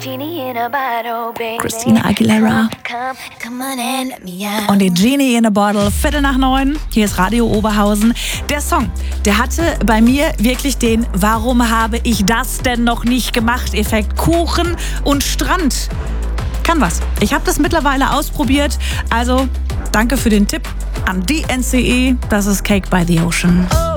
Christina Aguilera. Und die Genie in a Bottle, 8:45. Hier ist Radio Oberhausen. Der Song, der hatte bei mir wirklich den "Warum habe ich das denn noch nicht gemacht" Effekt. Kuchen und Strand. Kann was. Ich habe das mittlerweile ausprobiert. Also danke für den Tipp an die NCE. Das ist Cake by the Ocean.